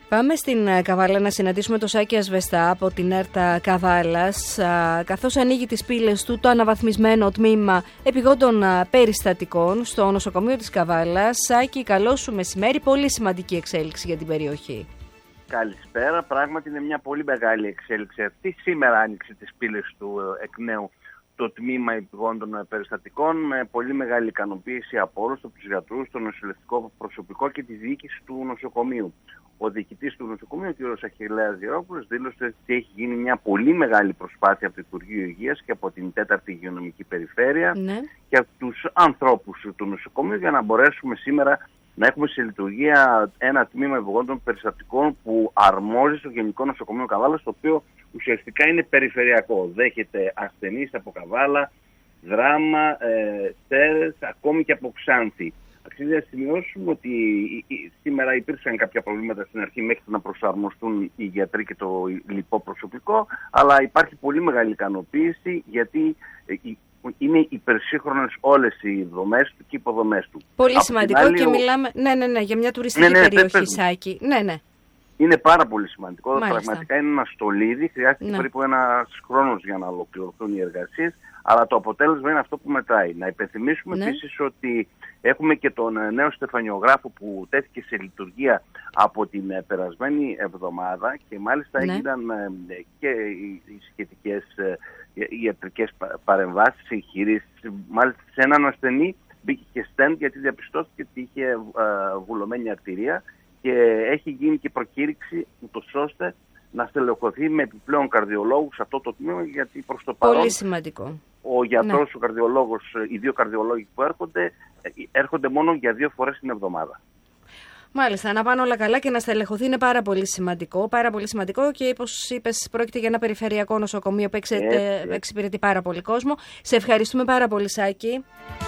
Πάμε στην Καβάλα να συναντήσουμε τον Σάκη Ασβεστά από την ΕΡΤΑ Καβάλας, καθώς ανοίγει τις πύλες του το αναβαθμισμένο τμήμα επιγόντων περιστατικών στο νοσοκομείο της Καβάλας. Σάκη, καλό σου μεσημέρι, πολύ σημαντική εξέλιξη για την περιοχή. Καλησπέρα, πράγματι είναι μια πολύ μεγάλη εξέλιξη αυτή. Σήμερα άνοιξε τις πύλες του εκ νέου το τμήμα επιγόντων περιστατικών με πολύ μεγάλη ικανοποίηση από όλους τους γιατρούς, το νοσηλευτικό προσωπικό και τη διοίκηση του νοσοκομείου. Ο διοικητής του νοσοκομείου, ο κ. Αχιλλέας Γερόπουλος, δήλωσε ότι έχει γίνει μια πολύ μεγάλη προσπάθεια από το Υπουργείο Υγείας και από την 4η Υγειονομική Περιφέρεια και από τους ανθρώπους του νοσοκομείου για να μπορέσουμε σήμερα να έχουμε σε λειτουργία ένα τμήμα επιγόντων περιστατικών που αρμόζει στο Γενικό Νοσοκομείο Καβάλας, το οποίο ουσιαστικά είναι περιφερειακό. Δέχεται ασθενείς από Καβάλα, Δράμα, Σέρες, ακόμη και από Ξάνθη. Αξίζει να σημειώσουμε ότι σήμερα υπήρξαν κάποια προβλήματα στην αρχή μέχρι να προσαρμοστούν οι γιατροί και το λοιπό προσωπικό, αλλά υπάρχει πολύ μεγάλη ικανοποίηση γιατί είναι υπερσύγχρονες όλες οι δομές του και οι υποδομές του. Πολύ σημαντικό άλλη, και μιλάμε για μια τουριστική περιοχή, Σάκη. Είναι πάρα πολύ σημαντικό. Μάλιστα. Πραγματικά είναι ένα στολίδι. Χρειάστηκε περίπου ένας χρόνος για να ολοκληρωθούν οι εργασίες, αλλά το αποτέλεσμα είναι αυτό που μετράει. Να υπενθυμίσουμε επίσης ότι έχουμε και τον νέο στεφανιογράφο που τέθηκε σε λειτουργία από την περασμένη εβδομάδα και μάλιστα έγιναν και οι σχετικές ιατρικές παρεμβάσεις, εγχειρήσεις. Μάλιστα σε έναν ασθενή μπήκε και στέντ γιατί διαπιστώθηκε ότι είχε βουλωμένη αρτηρία και έχει γίνει και προκήρυξη ούτως ώστε να στελεχωθεί με επιπλέον καρδιολόγους σε αυτό το τμήμα, γιατί προς το παρόν πολύ σημαντικό. Ο γιατρός, ο καρδιολόγος, οι δύο καρδιολόγοι που έρχονται μόνο για 2 φορές την εβδομάδα. Μάλιστα, να πάνε όλα καλά και να στελεχωθεί είναι πάρα πολύ σημαντικό. Πάρα πολύ σημαντικό και όπως είπες, πρόκειται για ένα περιφερειακό νοσοκομείο που εξυπηρετεί πάρα πολύ κόσμο. Σε ευχαριστούμε πάρα πολύ, Σάκη.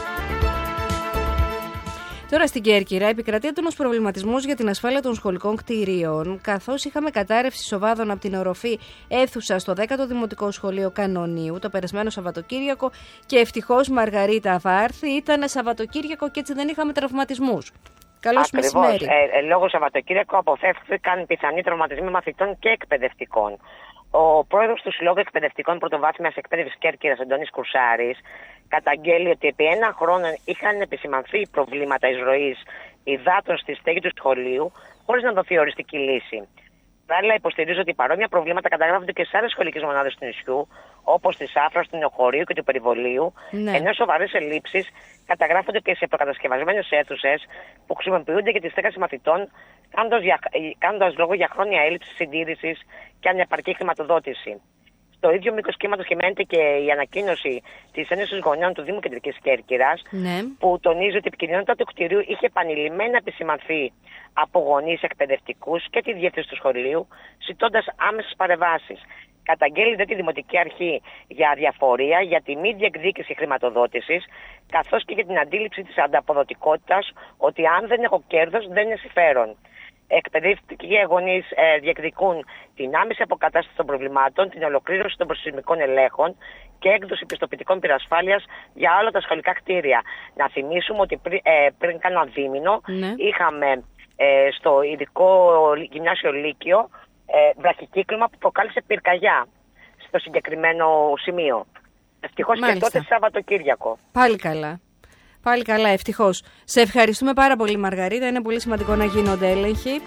Τώρα στην Κέρκυρα επικρατεί έντονος προβληματισμός για την ασφάλεια των σχολικών κτηρίων, καθώς είχαμε κατάρρευση σοβάδων από την οροφή αίθουσα στο 10ο Δημοτικό Σχολείο Κανονίου το περασμένο Σαββατοκύριακο και ευτυχώς, Μαργαρίτα Βάρθη, ήταν Σαββατοκύριακο και έτσι δεν είχαμε τραυματισμούς. Καλώς μεσημέρι. Λόγω Σαββατοκύριακο αποφεύθηκαν πιθανοί τραυματισμοί μαθητών και εκπαιδευτικών. Ο πρόεδρος του Συλλόγου Εκπαιδευτικών Πρωτοβάθμιας Εκπαίδευσης Κέρκυρας, Αντώνης Κουρσάρης, καταγγέλει ότι επί 1 χρόνο είχαν επισημανθεί προβλήματα εισρωής υδάτων στη στέγη του σχολείου, χωρίς να δοθεί οριστική λύση. Παράλληλα, υποστηρίζω ότι παρόμοια προβλήματα καταγράφονται και σε άλλες σχολικές μονάδες του νησιού, όπως τη Σάφρας, του Νεοχωρίου και του Περιβολίου, ενώ σοβαρές ελλείψεις καταγράφονται και σε προκατασκευασμένες αίθουσες που χρησιμοποιούνται για τη στέγαση μαθητών, κάνοντας λόγο για χρόνια έλλειψη συντήρησης και ανεπαρκή χρηματοδότηση. Στο ίδιο μήκος κύματος κυμαίνεται και η ανακοίνωση της Ένωσης Γονέων του Δήμου Κεντρικής Κέρκυρας, που τονίζει ότι η επικοινωνία του κτηρίου είχε επανειλημμένα επισημανθεί από γονείς, εκπαιδευτικούς και τη διεύθυνση του σχολείου, ζητώντας άμεσες παρεμβάσεις. Καταγγέλει τη Δημοτική Αρχή για αδιαφορία, για τη μη διεκδίκηση χρηματοδότησης, καθώς και για την αντίληψη της ανταποδοτικότητας ότι αν δεν έχω κέρδος δεν είναι συμφέρον. Εκπαιδευτικοί γονείς διεκδικούν την άμεση αποκατάσταση των προβλημάτων, την ολοκλήρωση των προσημικών ελέγχων και έκδοση πιστοποιητικών πυρασφάλειας για όλα τα σχολικά κτίρια. Να θυμίσουμε ότι πριν κάνα δίμηνο είχαμε στο ειδικό γυμνάσιο Λύκειο βραχικύκλωμα που προκάλεσε πυρκαγιά στο συγκεκριμένο σημείο. Ευτυχώς και τότε Σαββατοκύριακο. Πάλι καλά. Πάλι καλά, ευτυχώς. Σε ευχαριστούμε πάρα πολύ, Μαργαρίτα. Είναι πολύ σημαντικό να γίνονται έλεγχοι.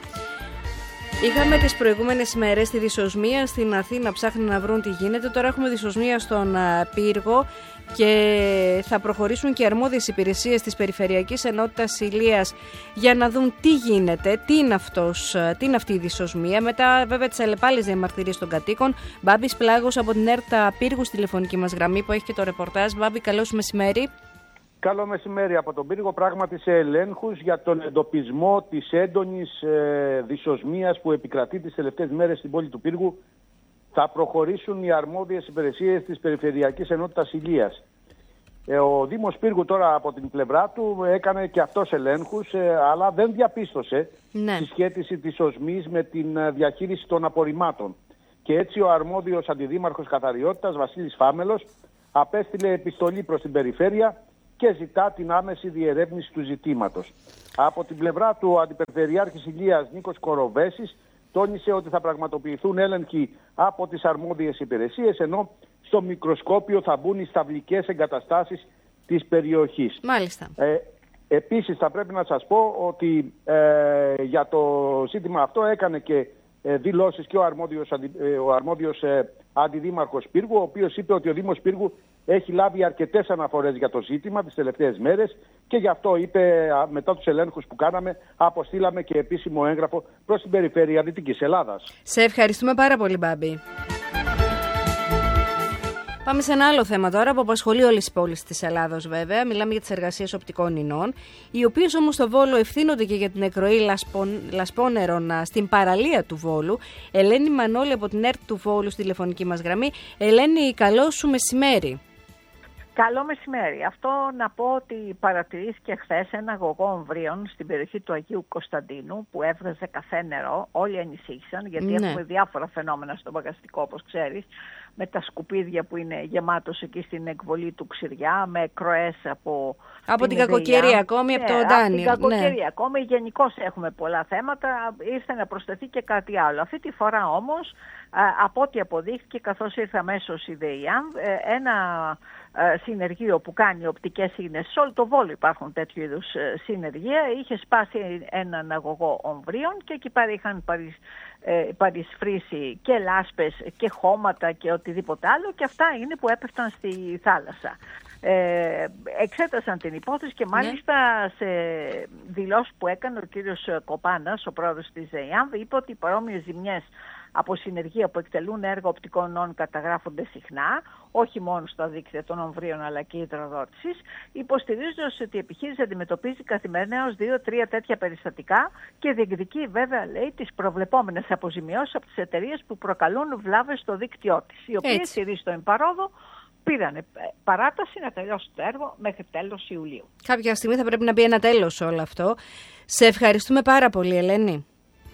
Είχαμε τις προηγούμενες ημέρες τη δυσοσμία στην Αθήνα, ψάχνουν να βρουν τι γίνεται. Τώρα έχουμε δυσοσμία στον Πύργο και θα προχωρήσουν και αρμόδιες υπηρεσίες της Περιφερειακής Ενότητας Ηλίας για να δουν τι γίνεται, τι είναι αυτή η δυσοσμία. Μετά βέβαια τις αλλεπάλληλες διαμαρτυρίες των κατοίκων. Μπάμπης Πλάγος από την ΕΡΤΑ Πύργου στη τηλεφωνική μας γραμμή που έχει και το ρεπορτάζ. Μπάμπη, καλό σου μεσημέρι. Καλό μεσημέρι από τον Πύργο. Πράγματι σε ελέγχους για τον εντοπισμό της έντονης δυσοσμίας που επικρατεί τις τελευταίες μέρες στην πόλη του Πύργου θα προχωρήσουν οι αρμόδιες υπηρεσίες της Περιφερειακής Ενότητας Ηλίας. Ο Δήμος Πύργου τώρα από την πλευρά του έκανε και αυτός ελέγχους, αλλά δεν διαπίστωσε συσχέτιση της οσμής με την διαχείριση των απορριμμάτων. Και έτσι ο αρμόδιος αντιδήμαρχος καθαριότητας Βασίλης Φάμελος απέστειλε επιστολή προς την Περιφέρεια και ζητά την άμεση διερεύνηση του ζητήματος. Από την πλευρά του Αντιπεριφερειάρχης Ηλίας Νίκος Κοροβέσης τόνισε ότι θα πραγματοποιηθούν έλεγχοι από τις αρμόδιες υπηρεσίες, ενώ στο μικροσκόπιο θα μπουν οι σταυλικές εγκαταστάσεις της περιοχής. Μάλιστα. Επίσης θα πρέπει να σας πω ότι για το ζήτημα αυτό έκανε και δηλώσεις και ο αρμόδιος αντιδήμαρχος Πύργου, ο οποίος είπε ότι ο Δήμος Πύργου έχει λάβει αρκετές αναφορές για το ζήτημα τις τελευταίες μέρες και γι' αυτό είπε, μετά τους ελέγχους που κάναμε, αποστήλαμε και επίσημο έγγραφο προς την περιφέρεια Δυτικής Ελλάδας. Σε ευχαριστούμε πάρα πολύ, Μπάμπη. Πάμε σε ένα άλλο θέμα τώρα που απασχολεί όλες τις πόλεις της Ελλάδος, βέβαια. Μιλάμε για τις εργασίες οπτικών ινών, οι οποίες όμως στο Βόλο ευθύνονται και για την εκροή λασπόνερων στην παραλία του Βόλου. Ελένη Μανώλη από την ΕΡΤ του Βόλου στη τηλεφωνική μας γραμμή. Ελένη, καλό σου μεσημέρι. Καλό μεσημέρι. Αυτό να πω ότι παρατηρήθηκε χθες ένα αγωγό ομβρίων στην περιοχή του Αγίου Κωνσταντίνου που έβγαζε καφέ νερό. Όλοι ανησύχησαν γιατί έχουμε διάφορα φαινόμενα στο μπαγαστικό, όπως ξέρεις, με τα σκουπίδια που είναι γεμάτος εκεί στην εκβολή του Ξηριά, με εκροές από την κακοκαιρία ακόμη, από το Ντάνι. Την κακοκαιρία ακόμη. Γενικώς έχουμε πολλά θέματα. Ήρθε να προσθεθεί και κάτι άλλο. Αυτή τη φορά όμως, από ό,τι αποδείχθηκε, καθώς ήρθε αμέσως η ΔΕΙΑΜ, ένα συνεργείο που κάνει οπτικές ίνες, σε όλο το Βόλο υπάρχουν τέτοιου είδους συνεργεία, είχε σπάσει έναν αγωγό ομβρίων και εκεί πέρα είχαν παρισφρήσει και λάσπες και χώματα και οτιδήποτε άλλο, και αυτά είναι που έπεφταν στη θάλασσα. Εξέτασαν την υπόθεση και μάλιστα σε δηλώσεις που έκανε ο κύριος Κοπάνας, ο πρόεδρος της ΔΕΙΑΜ, είπε ότι οι παρόμοιες ζημιές από συνεργεία που εκτελούν έργα οπτικών ινών καταγράφονται συχνά, όχι μόνο στα δίκτυα των ομβρίων αλλά και υδροδότησης, υποστηρίζοντας ότι η επιχείρηση αντιμετωπίζει καθημερινά ως 2-3 τέτοια περιστατικά και διεκδικεί, βέβαια, λέει, τις προβλεπόμενες αποζημιώσεις από τις εταιρείες που προκαλούν βλάβες στο δίκτυό της, οι οποίες στηρίζουν το εμπαρόδο πήραν παράταση να τελειώσει το έργο μέχρι τέλος Ιουλίου. Κάποια στιγμή θα πρέπει να μπει ένα τέλος όλο αυτό. Σε ευχαριστούμε πάρα πολύ, Ελένη.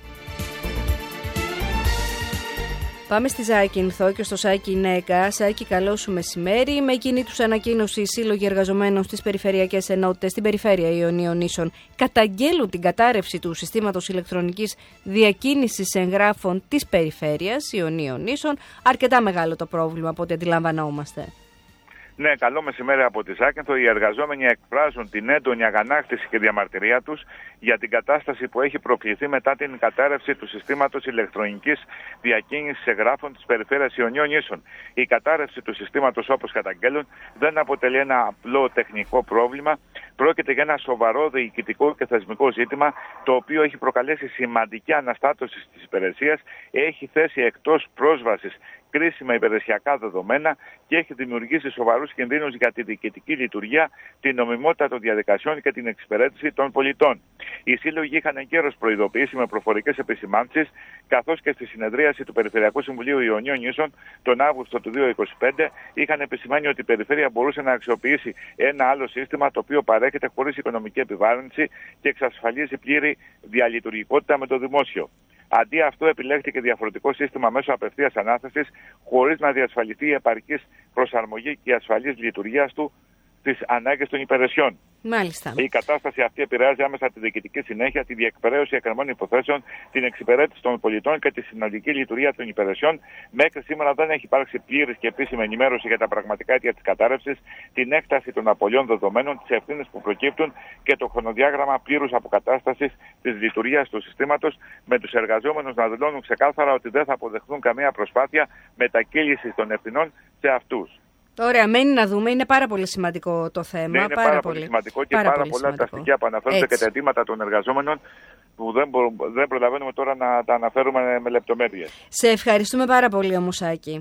Πάμε στη Ζάκη Νθό στο Σάκη Νέκα. Σάκη, καλό σου μεσημέρι. Με εκείνη τους ανακοίνωση, οι σύλλογοι εργαζομένων στις περιφερειακές ενότητες στην περιφέρεια Ιωνίων Νήσων καταγγέλουν την κατάρρευση του συστήματος ηλεκτρονικής διακίνησης εγγράφων της περιφέρειας Ιωνίων Νήσων. Αρκετά μεγάλο το πρόβλημα από ό,τι αντιλαμβανόμαστε. Ναι, καλό μεσημέρι από τη Ζάκυνθο. Οι εργαζόμενοι εκφράζουν την έντονη αγανάκτηση και διαμαρτυρία τους για την κατάσταση που έχει προκληθεί μετά την κατάρρευση του συστήματος ηλεκτρονικής διακίνησης εγγράφων της περιφέρειας Ιωνίων Νήσων. Η κατάρρευση του συστήματος, όπως καταγγέλουν, δεν αποτελεί ένα απλό τεχνικό πρόβλημα. Πρόκειται για ένα σοβαρό διοικητικό και θεσμικό ζήτημα, το οποίο έχει προκαλέσει σημαντική αναστάτωση της υπηρεσίας, έχει θέσει εκτός πρόσβασης κρίσιμα υπηρεσιακά δεδομένα και έχει δημιουργήσει σοβαρούς κινδύνους για τη διοικητική λειτουργία, την νομιμότητα των διαδικασιών και την εξυπηρέτηση των πολιτών. Οι σύλλογοι είχαν εγκαίρως προειδοποιήσει με προφορικές επισημάνσεις, καθώς και στη συνεδρίαση του Περιφερειακού Συμβουλίου Ιωνίων Νήσων τον Αύγουστο του 2025 είχαν επισημάνει ότι η περιφέρεια μπορούσε να αξιοποιήσει ένα άλλο σύστημα το οποίο παρέχεται χωρίς οικονομική επιβάρυνση και εξασφαλίζει πλήρη διαλειτουργικότητα με το δημόσιο. Αντί αυτό, επιλέχθηκε διαφορετικό σύστημα μέσω απευθείας ανάθεσης, χωρίς να διασφαλιστεί η επαρκής προσαρμογή και η ασφαλής λειτουργία του στις ανάγκες των υπηρεσιών. Μάλιστα. Η κατάσταση αυτή επηρεάζει άμεσα τη διοικητική συνέχεια, τη διεκπαιρέωση εκκρεμών υποθέσεων, την εξυπηρέτηση των πολιτών και τη συνολική λειτουργία των υπηρεσιών. Μέχρι σήμερα δεν έχει υπάρξει πλήρης και επίσημη ενημέρωση για τα πραγματικά αίτια της κατάρρευσης, την έκταση των απολειών δεδομένων, τις ευθύνες που προκύπτουν και το χρονοδιάγραμμα πλήρους αποκατάστασης της λειτουργίας του συστήματος, με τους εργαζόμενους να δηλώνουν ξεκάθαρα ότι δεν θα αποδεχθούν καμία προσπάθεια μετακύλησης των ευθυνών σε αυτούς. Ωραία, μένει να δούμε. Είναι πάρα πολύ σημαντικό το θέμα. Ναι, είναι πάρα πολύ σημαντικό και πάρα πολλά τα στοιχεία που αναφέρονται και τα αιτήματα των εργαζόμενων που δεν προλαβαίνουμε τώρα να τα αναφέρουμε με λεπτομέρειες. Σε ευχαριστούμε πάρα πολύ, όμως, Άκη.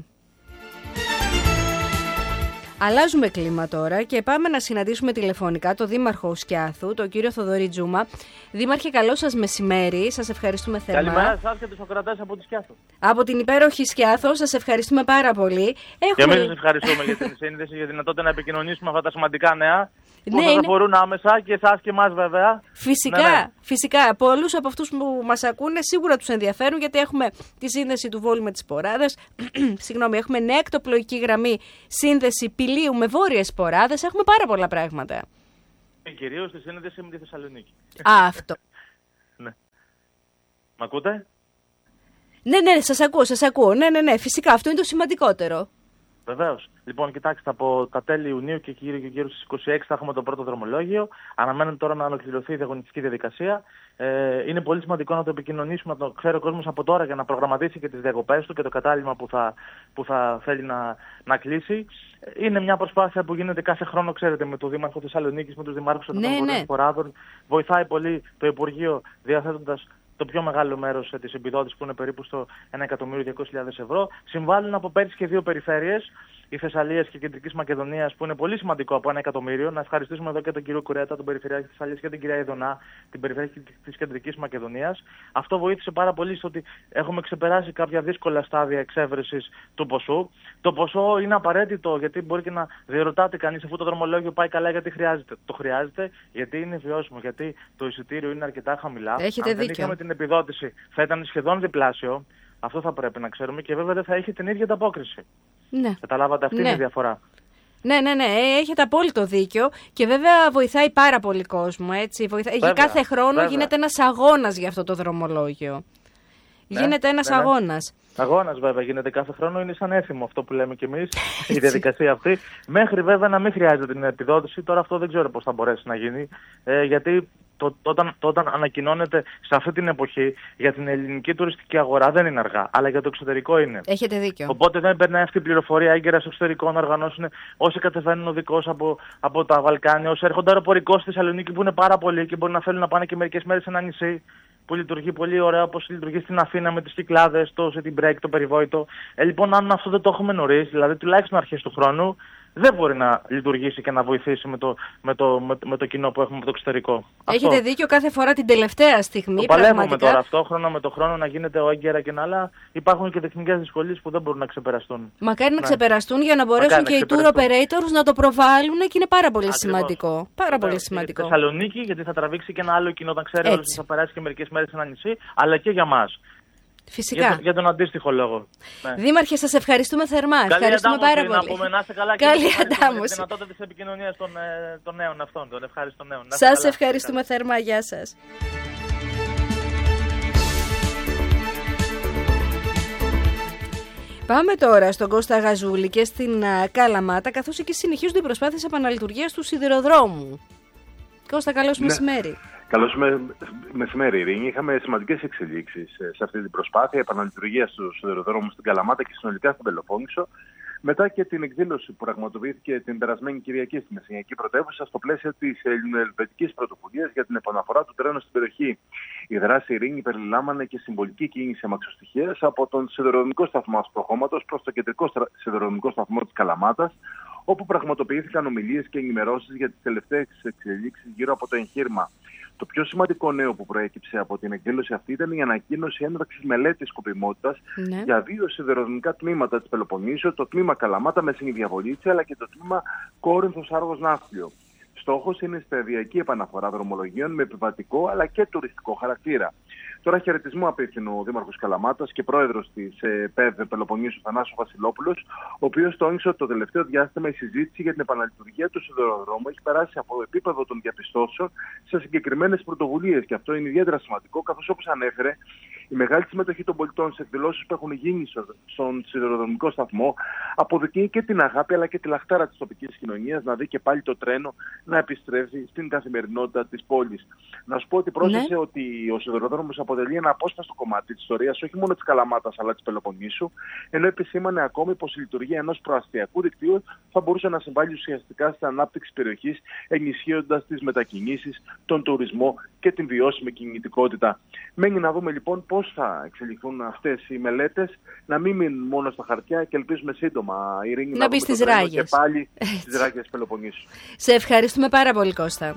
Αλλάζουμε κλίμα τώρα και πάμε να συναντήσουμε τηλεφωνικά τον Δήμαρχο Σκιάθου, τον κύριο Θοδωρή Τζούμα. Δήμαρχε, καλό σας μεσημέρι. Σας ευχαριστούμε θερμά. Καλημέρα σας και τους ακροατές από τη Σκιάθου. Από την υπέροχη Σκιάθο, σας ευχαριστούμε πάρα πολύ. Και εμείς σας ευχαριστούμε για την σύνδεση, για τη δυνατότητα να επικοινωνήσουμε αυτά τα σημαντικά νέα. Που θα αφορούν άμεσα και εσάς και εμάς, βέβαια. Φυσικά, φυσικά. Πολλούς από αυτούς που μας ακούνε σίγουρα τους ενδιαφέρουν, γιατί έχουμε τη σύνδεση του Βόλου με τις Ποράδες. Συγγνώμη, έχουμε νέα εκτοπλοϊκή γραμμή σύνδεση Πηλίου με βόρειες Ποράδες. Έχουμε πάρα πολλά πράγματα. Και κυρίως τη σύνδεση με τη Θεσσαλονίκη. Αυτό. Ναι. Μ' ακούτε? Ναι, σας ακούω. Ναι, φυσικά, αυτό είναι το σημαντικότερο. Βεβαίως. Λοιπόν, κοιτάξτε, από τα τέλη Ιουνίου και γύρω στις 26 θα έχουμε το πρώτο δρομολόγιο. Αναμένεται τώρα να ολοκληρωθεί η διαγωνιστική διαδικασία. Είναι πολύ σημαντικό να το επικοινωνήσουμε, να το ξέρει ο κόσμος από τώρα για να προγραμματίσει και τις διακοπές του και το κατάλημα που θα θέλει να κλείσει. Είναι μια προσπάθεια που γίνεται κάθε χρόνο, ξέρετε, με τον Δήμαρχο Θεσσαλονίκης, με τους Δημάρχους των Βορειών Χωράδων. Βοηθάει πολύ το Υπουργείο διαθέτοντας το πιο μεγάλο μέρος της επιδότησης που είναι περίπου στο 1.200.000 ευρώ. Συμβάλλουν από πέρυσι και 2 περιφέρειες, η Θεσσαλίας και η Κεντρικής Μακεδονίας, που είναι πολύ σημαντικό από 1 εκατομμύριο. Να ευχαριστήσουμε εδώ και τον κύριο Κουρέτα, τον Περιφερειάρχη της Θεσσαλίας, και την κυρία Ιδονά, την Περιφερειάρχη της Κεντρικής Μακεδονίας. Αυτό βοήθησε πάρα πολύ στο ότι έχουμε ξεπεράσει κάποια δύσκολα στάδια εξέβρεσης του ποσού. Το ποσό είναι απαραίτητο, γιατί μπορεί και να διερωτάται κανείς, αφού το δρομολόγιο πάει καλά, γιατί χρειάζεται. Το χρειάζεται γιατί είναι βιώσιμο, γιατί το εισιτήριο είναι αρκετά χαμηλά. Έχετε δίκιο. Αν δεν είχαμε την επιδότηση, θα ήταν σχεδόν διπλάσιο. Αυτό θα πρέπει να ξέρουμε, και βέβαια δεν θα έχει την ίδια ανταπόκριση. Ναι. Καταλάβατε, αυτή είναι η διαφορά. Ναι, έχετε απόλυτο δίκιο, και βέβαια βοηθάει πάρα πολύ κόσμο, έτσι. Για κάθε χρόνο γίνεται ένας αγώνας για αυτό το δρομολόγιο. Γίνεται ένας αγώνας. Αγώνας βέβαια γίνεται κάθε χρόνο, είναι σαν έθιμο αυτό που λέμε κι εμείς, η διαδικασία αυτή. Μέχρι βέβαια να μην χρειάζεται την επιδότηση, τώρα αυτό δεν ξέρω πώς θα μπορέσει να γίνει, γιατί όταν ανακοινώνεται σε αυτή την εποχή για την ελληνική τουριστική αγορά δεν είναι αργά, αλλά για το εξωτερικό είναι. Έχετε δίκιο. Οπότε δεν περνάει αυτή η πληροφορία έγκαιρα στο εξωτερικό να οργανώσουν όσοι κατεβαίνουν οδικώς από τα Βαλκάνια, όσοι έρχονται αεροπορικώς στη Θεσσαλονίκη, που είναι πάρα πολλοί και μπορεί να θέλουν να πάνε και μερικές μέρες σε ένα νησί που λειτουργεί πολύ ωραία, όπως λειτουργεί στην Αθήνα με τις Κυκλάδες, το city break, το περιβόητο. Λοιπόν, αν αυτό δεν το έχουμε νωρίς, δηλαδή τουλάχιστον αρχές του χρόνου, δεν μπορεί να λειτουργήσει και να βοηθήσει με το κοινό που έχουμε από το εξωτερικό. Έχετε δίκιο, κάθε φορά την τελευταία στιγμή. Το παλεύουμε τώρα αυτό, χρόνο με το χρόνο, να γίνεται ο έγκαιρα και να άλλα. Υπάρχουν και τεχνικές δυσκολίες που δεν μπορούν να ξεπεραστούν. Μακάρι να ξεπεραστούν για να μπορέσουν και οι tour operators να το προβάλλουν, και είναι πάρα πολύ σημαντικό. Πάρα πολύ σημαντικό. Για τη Θεσσαλονίκη, γιατί θα τραβήξει και ένα άλλο κοινό, όταν ξέρει ότι θα περάσει και μερικές μέρες σε ένα νησί, αλλά και για μας. Φυσικά. Για τον αντίστοιχο λόγο. Ναι. Δήμαρχε, σας ευχαριστούμε θερμά. Ευχαριστούμε πάρα πολύ. Να πούμε να είστε καλά και καλή αντάμωση. Τη δυνατότητα της επικοινωνίας των νέων αυτών, των ευχαριστών νέων. Σας ευχαριστούμε θερμά. Γεια σας. Πάμε τώρα στον Κώστα Γαζούλη και στην Καλαμάτα, καθώς εκεί συνεχίζονται οι προσπάθειες επαναλειτουργίας του σιδηροδρόμου. Κώστα, καλώς μεσημέρι. Καλώς μεσημέρι, Ειρήνη. Είχαμε σημαντικές εξελίξεις σε αυτή την προσπάθεια επαναλειτουργίας του σιδηροδρόμου στην Καλαμάτα και συνολικά στην Πελοπόννησο, μετά και την εκδήλωση που πραγματοποιήθηκε την περασμένη Κυριακή στην Μεσσηνιακή Πρωτεύουσα στο πλαίσιο της ελληνοελβετικής πρωτοβουλίας για την επαναφορά του τρένου στην περιοχή. Η δράση, Ειρήνη, περιλάμβανε και συμβολική κίνηση αμαξοστοιχείας από τον σιδηροδρομικό σταθμό Ασπροχώματος προς το κεντρικό σιδηροδρομικό σταθμό της Καλαμάτας, όπου πραγματοποιήθηκαν ομιλίες και ενημερώσεις για τις τελευταίες εξελίξεις γύρω από το εγχείρημα. Το πιο σημαντικό νέο που προέκυψε από την εκδήλωση αυτή ήταν η ανακοίνωση έναρξης μελέτης σκοπιμότητας για 2 σιδηροδρομικά τμήματα της Πελοποννήσου, το τμήμα Καλαμάτα Μεσσηνή Διαβολίτσια, αλλά και το τμήμα Κόρινθος Άργος Ναύπλιο. Στόχος είναι η σταδιακή επαναφορά δρομολογίων με επιβατικό αλλά και τουριστικό χαρακτήρα. Τώρα χαιρετισμό απίθυνε ο Δήμαρχος Καλαμάτας και πρόεδρος της ΠΕΔ Πελοποννήσου, Θανάσου Βασιλόπουλος, ο οποίος τόνισε ότι το τελευταίο διάστημα η συζήτηση για την επαναλειτουργία του σιδηροδρόμου έχει περάσει από επίπεδο των διαπιστώσεων σε συγκεκριμένες πρωτοβουλίες. Και αυτό είναι ιδιαίτερα σημαντικό, καθώς, όπως ανέφερε, η μεγάλη συμμετοχή των πολιτών σε εκδηλώσεις που έχουν γίνει στον σιδηροδρομικό σταθμό αποδεικνύει και την αγάπη αλλά και τη λαχτάρα της τοπικής κοινωνίας να δει και πάλι το τρένο να επιστρέφει στην καθημερινότητα της πόλης. Να σου πω ότι πρόσθεσε ότι ο σιδηροδρόμος αποτελεί ένα απόσπαστο κομμάτι της ιστορίας όχι μόνο της Καλαμάτας αλλά της Πελοποννήσου, ενώ επισήμανε ακόμη πως η λειτουργία ενός προαστιακού δικτύου θα μπορούσε να συμβάλλει ουσιαστικά στην ανάπτυξη περιοχής, ενισχύοντας τις μετακινήσεις, τον τουρισμό και την βιώσιμη κινητικότητα. Μένει να δούμε λοιπόν πώς θα εξελιχθούν αυτές οι μελέτες, να μην μείνουν μόνο στα χαρτιά και ελπίζουμε σύντομα, Ειρήνη, να μπει στις ράγες. Και πάλι στις ράγες Πελοποννήσου. Σε ευχαριστούμε πάρα πολύ, Κώστα.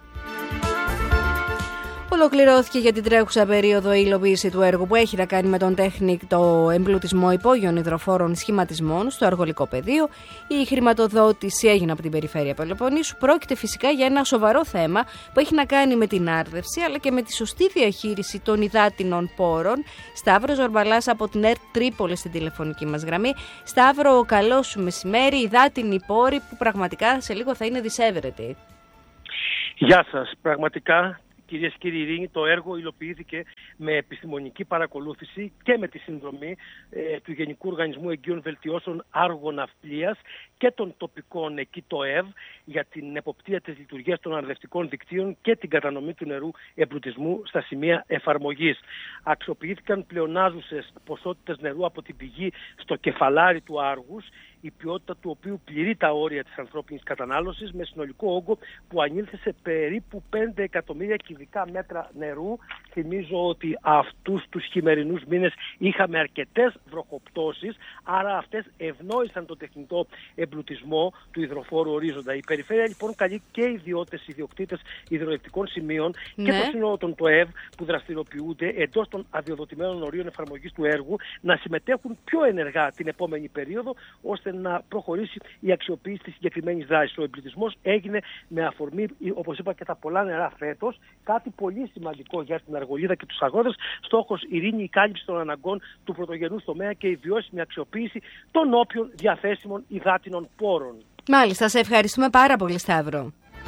Ολοκληρώθηκε για την τρέχουσα περίοδο η υλοποίηση του έργου που έχει να κάνει με τον τεχνητό εμπλουτισμό υπόγειων υδροφόρων σχηματισμών στο αργολικό πεδίο. Η χρηματοδότηση έγινε από την Περιφέρεια Πελοποννήσου. Πρόκειται φυσικά για ένα σοβαρό θέμα που έχει να κάνει με την άρδευση αλλά και με τη σωστή διαχείριση των υδάτινων πόρων. Σταύρος Ζορμπαλάς από την ΕΡΤ Τρίπολη στην τηλεφωνική μας γραμμή. Σταύρο, καλό σου μεσημέρι. Υδάτινοι πόροι που πραγματικά σε λίγο θα είναι δυσέβρετοι. Γεια σας. Πραγματικά κυρίες και κύριοι, Ειρήνη, το έργο υλοποιήθηκε με επιστημονική παρακολούθηση και με τη συνδρομή του Γενικού Οργανισμού Εγγύων Βελτιώσεων Αργοναυπλίας και των τοπικών εκεί το ΕΒ για την εποπτεία της λειτουργίας των αρδευτικών δικτύων και την κατανομή του νερού εμπλουτισμού στα σημεία εφαρμογής. Αξιοποιήθηκαν πλεονάζουσες ποσότητες νερού από την πηγή στο κεφαλάρι του Άργους, η ποιότητα του οποίου πληρεί τα όρια της ανθρώπινης κατανάλωσης, με συνολικό όγκο που ανήλθε σε περίπου 5 εκατομμύρια κυβικά μέτρα νερού. Θυμίζω ότι αυτούς τους χειμερινούς μήνες είχαμε αρκετές βροχοπτώσεις, άρα αυτές ευνόησαν το τεχνητό εμπλουτισμό του υδροφόρου ορίζοντα. Η περιφέρεια λοιπόν καλεί και ιδιοκτήτες υδροελεκτρικών σημείων και το σύνολο των ΤΟΕΒ που δραστηριοποιούνται εντός των αδειοδοτημένων ορίων εφαρμογής του έργου να συμμετέχουν πιο ενεργά την επόμενη περίοδο, ώστε να προχωρήσει η αξιοποίηση της συγκεκριμένης δράσης. Ο εμπλουτισμός έγινε με αφορμή, όπως είπα, και τα πολλά νερά φέτος, κάτι πολύ σημαντικό για την Αργολίδα και τους αγρότες. Στόχος, Ειρήνη, η κάλυψη των αναγκών του πρωτογενούς τομέα και η βιώσιμη αξιοποίηση των όποιων διαθέσιμων υδάτινων πόρων. Μάλιστα, σε ευχαριστούμε πάρα πολύ, Σταύρο.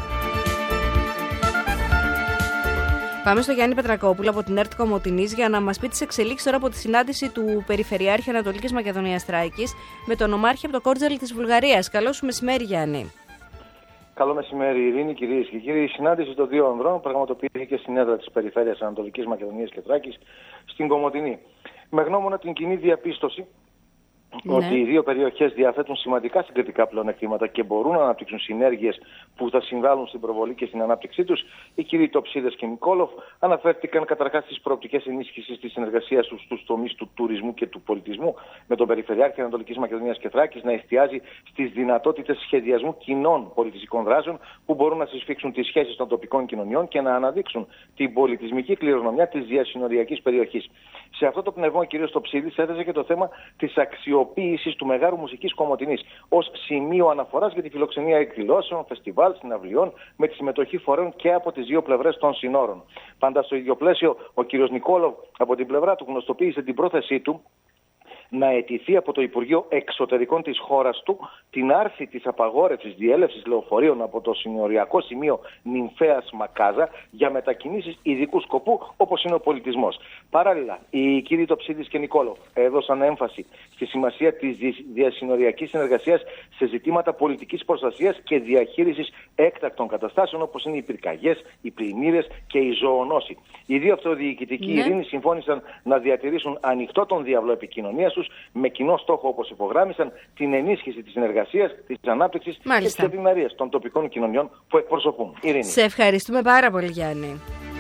Πάμε στο Γιάννη Πετρακόπουλο από την ΕΡΤ Κομοτηνής για να μας πει τις εξελίξεις τώρα από τη συνάντηση του Περιφερειάρχη Ανατολικής Μακεδονίας Θράκης με τον Ομάρχη από το Κόρτζελι της Βουλγαρίας. Καλό σου μεσημέρι, Γιάννη. Καλό μεσημέρι, Ειρήνη, κυρίες και κύριοι. Η συνάντηση των δύο ανδρών πραγματοποιήθηκε στην έδρα της Περιφέρειας Ανατολικής Μακεδονίας και Θράκης στην Κομοτηνή. Με γνώμονα την κοινή διαπίστωση ότι οι δύο περιοχές διαθέτουν σημαντικά συγκριτικά πλεονεκτήματα και μπορούν να αναπτύξουν συνέργειες που θα συμβάλλουν στην προβολή και στην ανάπτυξή τους, οι κύριοι Τοψίδες και Νικόλοφ αναφέρθηκαν καταρχάς στις προοπτικές ενίσχυσης της συνεργασίας τους στους τομείς του τουρισμού και του πολιτισμού, με τον Περιφερειάρχη Ανατολικής Μακεδονίας και Θράκης να εστιάζει στις δυνατότητες σχεδιασμού κοινών πολιτιστικών δράσεων που μπορούν να συσφίξουν τις σχέσεις των τοπικών κοινωνιών και να αναδείξουν την πολιτισμική κληρονομιά της διασυνοριακής περιοχής. Σε αυτό το πνευμό, ο κ. Τοψίδης έθεσε και το θέμα της αξιοποίησης του Μεγάρου Μουσικής Κομοτηνής ως σημείο αναφοράς για τη φιλοξενία εκδηλώσεων, φεστιβάλ, συναυλιών με τη συμμετοχή φορέων και από τις δύο πλευρές των συνόρων. Πάντα στο ίδιο πλαίσιο, ο κ. Νικόλοβ από την πλευρά του γνωστοποίησε την πρόθεσή του να αιτηθεί από το Υπουργείο Εξωτερικών της χώρας του την άρση της απαγόρευσης διέλευσης λεωφορείων από το συνοριακό σημείο Νυμφέας Μακάζα για μετακινήσεις ειδικού σκοπού, όπως είναι ο πολιτισμός. Παράλληλα, οι κύριοι Τοψίδης και Νικόλο έδωσαν έμφαση στη σημασία της διασυνοριακής συνεργασίας σε ζητήματα πολιτικής προστασίας και διαχείρισης έκτακτων καταστάσεων, όπως είναι οι πυρκαγιές, οι πλημμύρες και οι ζωονόσοι. Οι δύο αυτοδιοικητικοί Ειρήνη συμφώνησαν να διατηρήσουν ανοιχτό τον διάβλο επικοινωνίας τους με κοινό στόχο, όπως υπογράμμισαν, την ενίσχυση της συνεργασίας, της ανάπτυξης και της ευημερίας των τοπικών κοινωνιών που εκπροσωπούν. Ειρήνη. Σε ευχαριστούμε πάρα πολύ, Γιάννη.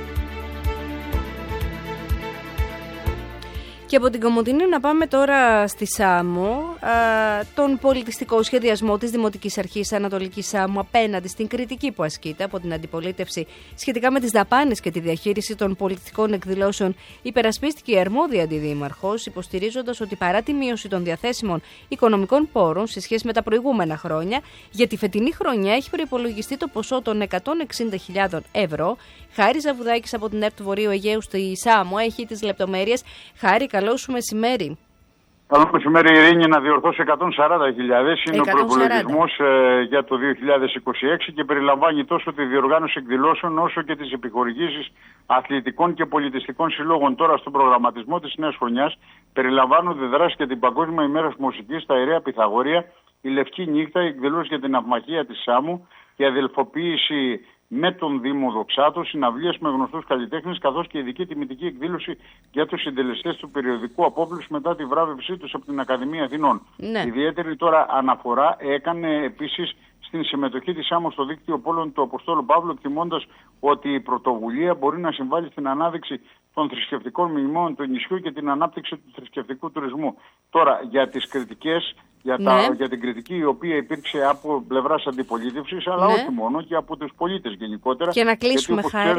Και από την Κομοτηνή να πάμε τώρα στη Σάμο, τον πολιτιστικό σχεδιασμό της Δημοτικής Αρχής Ανατολικής Σάμου απέναντι στην κριτική που ασκείται από την αντιπολίτευση σχετικά με τις δαπάνες και τη διαχείριση των πολιτιστικών εκδηλώσεων, υπερασπίστηκε η αρμόδια αντιδήμαρχος, υποστηρίζοντας ότι παρά τη μείωση των διαθέσιμων οικονομικών πόρων σε σχέση με τα προηγούμενα χρόνια, για τη φετινή χρονιά έχει προϋπολογιστεί το ποσό των 160.000 ευρώ. Χάρη Ζαβουδάκης από την ΕΡΤ του Βορείου Αιγαίου στη Σάμο έχει τις λεπτομέρειες. Χάρη, καλό σου μεσημέρι. Καλό μεσημέρι, Ειρήνη. Να διορθώσει 140.000 είναι ο προϋπολογισμός για το 2026 και περιλαμβάνει τόσο τη διοργάνωση εκδηλώσεων όσο και τις επιχορηγήσεις αθλητικών και πολιτιστικών συλλόγων. Τώρα στον προγραμματισμό της νέας χρονιάς περιλαμβάνονται δράσεις για την Παγκόσμια ημέρα μουσικής στα Ιερέα Πυθαγόρια, η Λευκή Νύχτα, η εκδηλώση για την ναυμαχία της Σάμου, η αδελφοποίηση με τον Δήμο Δοξάτου, συναυλίες με γνωστούς καλλιτέχνες, καθώς και ειδική τιμητική εκδήλωση για τους συντελεστές του περιοδικού Απόβλους μετά τη βράβευσή τους από την Ακαδημία Αθηνών. Ναι. Ιδιαίτερη τώρα αναφορά έκανε επίσης στην συμμετοχή της Σάμου στο δίκτυο πόλων του Αποστόλου Παύλου, εκτιμώντας ότι η πρωτοβουλία μπορεί να συμβάλλει στην ανάδειξη των θρησκευτικών μνημείων του νησιού και την ανάπτυξη του θρησκευτικού τουρισμού. Τώρα, για τις κριτικές, για την κριτική η οποία υπήρξε από πλευράς αντιπολίτευσης, αλλά όχι μόνο, και από τους πολίτες γενικότερα. Και να κλείσουμε, Χάρη.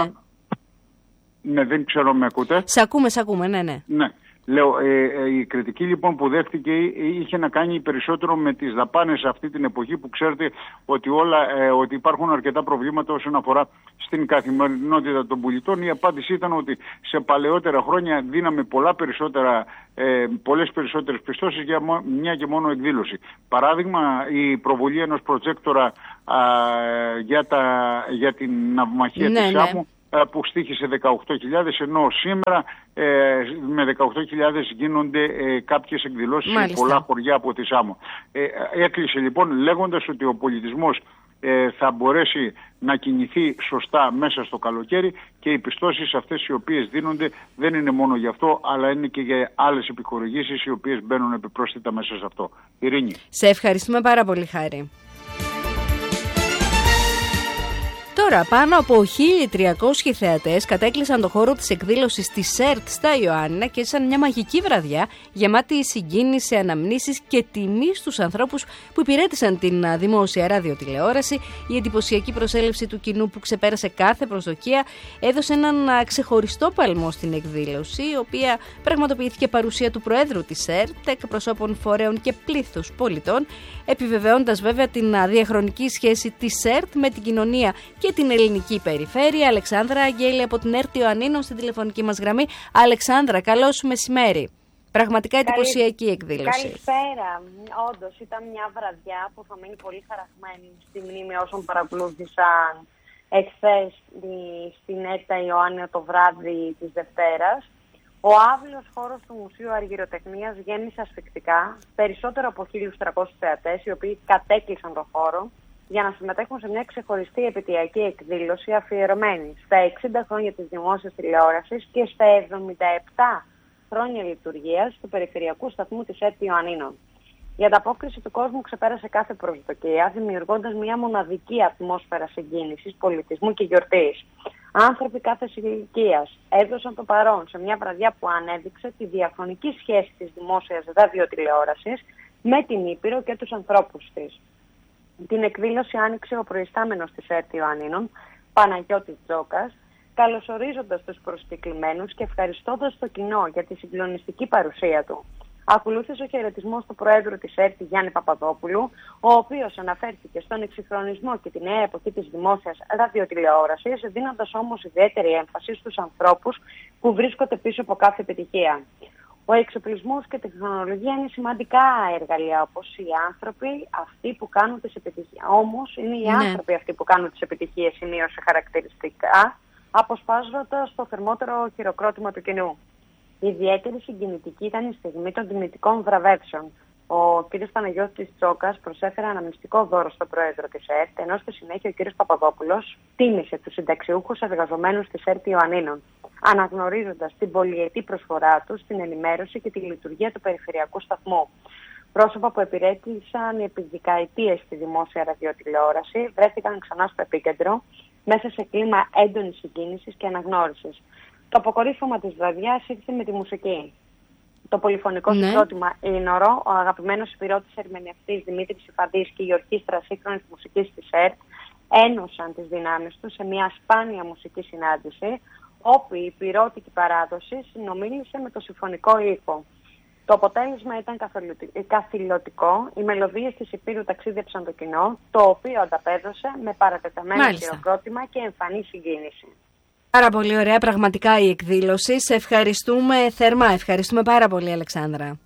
Ναι, δεν ξέρω, με ακούτε. Σε ακούμε, ναι. Λέω, η κριτική λοιπόν που δέχτηκε είχε να κάνει περισσότερο με τις δαπάνες αυτή την εποχή, που ξέρετε ότι υπάρχουν αρκετά προβλήματα όσον αφορά στην καθημερινότητα των πολιτών. Η απάντηση ήταν ότι σε παλαιότερα χρόνια δίναμε πολλές περισσότερες πιστώσεις για μια και μόνο εκδήλωση. Παράδειγμα, η προβολή ενός προτζέκτορα για την ναυμαχία της Σάμου που στοίχησε 18.000, ενώ σήμερα με 18.000 γίνονται κάποιες εκδηλώσεις σε πολλά χωριά από τη Σάμο. Έκλεισε λοιπόν λέγοντας ότι ο πολιτισμός θα μπορέσει να κινηθεί σωστά μέσα στο καλοκαίρι και οι πιστώσεις αυτές οι οποίες δίνονται δεν είναι μόνο γι' αυτό, αλλά είναι και για άλλες επιχορηγήσεις οι οποίες μπαίνουν επιπρόσθετα μέσα σε αυτό. Ειρήνη. Σε ευχαριστούμε πάρα πολύ, Χάρη. Τώρα, πάνω από 1.300 θεατές κατέκλυσαν το χώρο της εκδήλωσης της ΕΡΤ στα Ιωάννινα και έζησαν μια μαγική βραδιά γεμάτη συγκίνηση, αναμνήσεις και τιμή στους ανθρώπους που υπηρέτησαν την δημόσια ραδιοτηλεόραση. Η εντυπωσιακή προσέλευση του κοινού που ξεπέρασε κάθε προσδοκία έδωσε έναν ξεχωριστό παλμό στην εκδήλωση, η οποία πραγματοποιήθηκε παρουσία του Προέδρου της ΕΡΤ, εκπροσώπων φορέων και πλήθους πολιτών, επιβεβαιώντας βέβαια την διαχρονική σχέση της ΕΡΤ με την κοινωνία και την ελληνική περιφέρεια. Αλεξάνδρα Αγγέλη από την ΕΡΤ Ιωαννίνων στην τηλεφωνική μας γραμμή. Αλεξάνδρα, καλό σου μεσημέρι. Πραγματικά εντυπωσιακή εκδήλωση. Καλησπέρα. Όντως ήταν μια βραδιά που θα μείνει πολύ χαραγμένη στη μνήμη όσων παρακολούθησαν εχθές στην ΕΡΤ Ιωάννινα το βράδυ της Δευτέρας. Ο άβλος χώρος του Μουσείου Αργυροτεχνίας γέμισε ασφυκτικά, περισσότερο από 1.300 θεατές, οι οποίοι κατέκλυσαν το χώρο για να συμμετέχουν σε μια ξεχωριστή επαιτειακή εκδήλωση αφιερωμένη στα 60 χρόνια της δημόσιας τηλεόρασης και στα 77 χρόνια λειτουργίας του περιφερειακού σταθμού της ΕΡΤ Ιωαννίνων. Η ανταπόκριση του κόσμου ξεπέρασε κάθε προσδοκία, δημιουργώντας μια μοναδική ατμόσφαιρα συγκίνησης, πολιτισμού και γιορτής. Άνθρωποι κάθε ηλικίας έδωσαν το παρόν σε μια βραδιά που ανέδειξε τη διαχρονική σχέση της δημόσιας ραδιοτηλεόρασης με την Ήπειρο και τους ανθρώπους της. Την εκδήλωση άνοιξε ο προϊστάμενος της ΕΡΤ Ιωαννίνων, Παναγιώτης Τζόκας, καλωσορίζοντας τους προσκεκλημένους και ευχαριστώντας το κοινό για τη συγκλονιστική παρουσία του. Ακολούθησε ο χαιρετισμός του Προέδρου της ΕΡΤ, Γιάννη Παπαδόπουλου, ο οποίος αναφέρθηκε στον εξυγχρονισμό και τη νέα εποχή της δημόσιας ραδιοτηλεόρασης, δίνοντας όμως ιδιαίτερη έμφαση στους ανθρώπους που βρίσκονται πίσω από κάθε επιτυχία. Ο εξοπλισμός και η τεχνολογία είναι σημαντικά εργαλεία, όπως οι άνθρωποι αυτοί που κάνουν τις επιτυχίες. Όμως είναι οι άνθρωποι αυτοί που κάνουν τις επιτυχίες, σημείωσε χαρακτηριστικά, αποσπάζοντας το θερμότερο χειροκρότημα του κοινού. Η ιδιαίτερη συγκινητική ήταν η στιγμή των τιμητικών βραβεύσεων. Ο κ. Παναγιώτης Τσόκας προσέφερε αναμνηστικό δώρο στον Πρόεδρο της ΕΡΤ, ενώ στη συνέχεια ο κ. Παπαδόπουλος τίμησε τους συνταξιούχους εργαζομένους της ΕΡΤ Ιωαννίνων, αναγνωρίζοντας την πολυετή προσφορά τους στην ενημέρωση και τη λειτουργία του περιφερειακού σταθμού. Πρόσωπα που υπηρέτησαν επί δεκαετίες στη δημόσια ραδιοτηλεόραση βρέθηκαν ξανά στο επίκεντρο, μέσα σε κλίμα έντονης συγκίνησης και αναγνώρισης. Το αποκορύφωμα της βραδιάς ήρθε με τη μουσική. Το πολυφωνικό συγκρότημα Ίνορο, ο αγαπημένος υπηρώτης ερμηνευτής Δημήτρης Ιφαντής και η ορχήστρα σύγχρονης μουσικής της ΕΡΤ ένωσαν τις δυνάμεις τους σε μια σπάνια μουσική συνάντηση, όπου η υπηρώτικη παράδοση συνομίλησε με το συμφωνικό ήχο. Το αποτέλεσμα ήταν καθηλωτικό, οι μελωδίες της Υπήρου ταξίδεψαν το κοινό, το οποίο ανταπέδωσε με παρατεταμένο χειροκρότημα και εμφανή συγκίνηση. Πάρα πολύ ωραία πραγματικά η εκδήλωση. Σε ευχαριστούμε θερμά. Ευχαριστούμε πάρα πολύ, Αλεξάνδρα.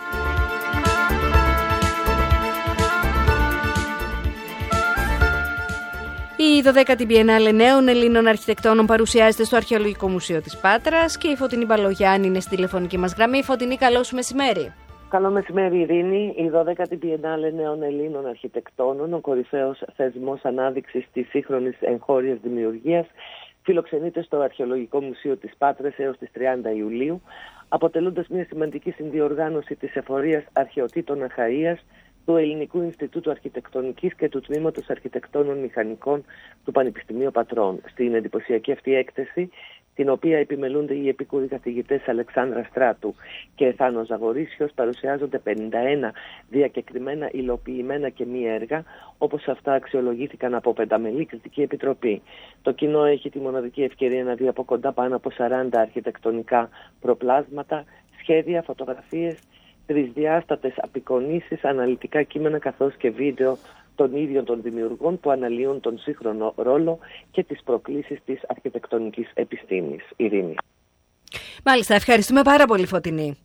Η 12η Biennale Νέων Ελλήνων Αρχιτεκτόνων παρουσιάζεται στο Αρχαιολογικό Μουσείο της Πάτρας και η Φωτεινή Μπαλογιάννη είναι στη τηλεφωνική μας γραμμή. Φωτεινή, καλό σου μεσημέρι. Καλό μεσημέρι, Ειρήνη. Η 12η Biennale Νέων Ελλήνων Αρχιτεκτόνων, ο κορυφαίος θεσμός ανάδειξης της σύγχρονης εγχώριας δημιουργίας, φιλοξενείται στο Αρχαιολογικό Μουσείο της Πάτρας έως τις 30 Ιουλίου, αποτελώντας μια σημαντική συνδιοργάνωση της Εφορίας Αρχαιοτήτων Αχαΐας, του Ελληνικού Ινστιτούτου Αρχιτεκτονικής και του Τμήματος Αρχιτεκτόνων Μηχανικών του Πανεπιστημίου Πατρών. Στην εντυπωσιακή αυτή έκθεση, την οποία επιμελούνται οι επίκουροι καθηγητές Αλεξάνδρα Στράτου και Θάνος Ζαγορίσιος, παρουσιάζονται 51 διακεκριμένα υλοποιημένα και μη έργα, όπως αυτά αξιολογήθηκαν από πενταμελή κριτική επιτροπή. Το κοινό έχει τη μοναδική ευκαιρία να δει από κοντά πάνω από 40 αρχιτεκτονικά προπλάσματα, σχέδια, φωτογραφίες, τρισδιάστατες απεικονίσεις, αναλυτικά κείμενα καθώς και βίντεο των ίδιων των δημιουργών που αναλύουν τον σύγχρονο ρόλο και τις προκλήσεις της αρχιτεκτονικής επιστήμης. Ειρήνη. Μάλιστα, ευχαριστούμε πάρα πολύ, Φωτεινή.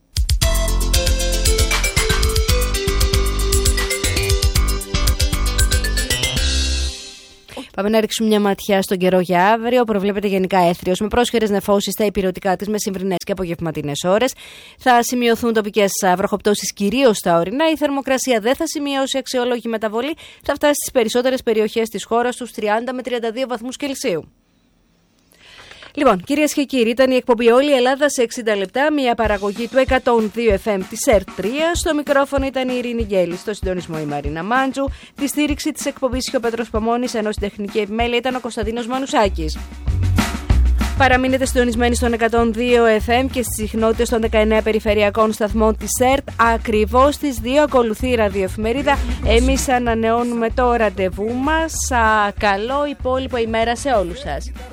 Πάμε να ρίξουμε μια ματιά στον καιρό για αύριο. Προβλέπεται γενικά έθριος με πρόσχερες νεφώσεις στα υπηρετικά της μεσημβρινές και απογευματινές ώρες. Θα σημειωθούν τοπικές βροχοπτώσεις κυρίως στα ορεινά. Η θερμοκρασία δεν θα σημειώσει αξιόλογη μεταβολή. Θα φτάσει στις περισσότερες περιοχές της χώρας στους 30 με 32 βαθμούς Κελσίου. Λοιπόν, κυρίες και κύριοι, ήταν η εκπομπή Όλη η Ελλάδα σε 60 λεπτά, μια παραγωγή του 102 FM της ΕΡΤ3. Στο μικρόφωνο ήταν η Ειρήνη Γκέλη, στο συντονισμό η Μαρίνα Μάντζου, τη στήριξη της εκπομπής είχε ο Πέτρος Παμώνης, ενώ στην τεχνική επιμέλεια ήταν ο Κωνσταντίνος Μανουσάκης. Παραμείνετε συντονισμένοι στον 102 FM και στις συχνότητες των 19 περιφερειακών σταθμών της ΕΡΤ. Ακριβώς στις 2 ακολουθεί η ραδιοεφημερίδα. Εμείς ανανεώνουμε το ραντεβού μας. Καλό υπόλοιπο ημέρα σε όλους σας.